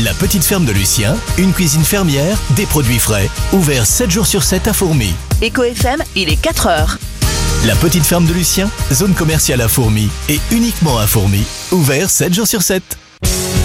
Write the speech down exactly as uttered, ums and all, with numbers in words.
La petite ferme de Lucien, une cuisine fermière, des produits frais, ouvert sept jours sur sept à Fourmies. Éco F M, il est quatre heures. La petite ferme de Lucien, zone commerciale à Fourmies et uniquement à Fourmies, ouvert sept jours sur sept.